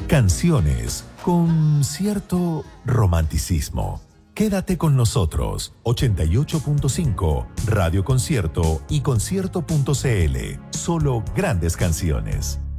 Canciones con cierto romanticismo. Quédate con nosotros. 88.5 Radio Concierto y concierto.cl. Solo grandes canciones.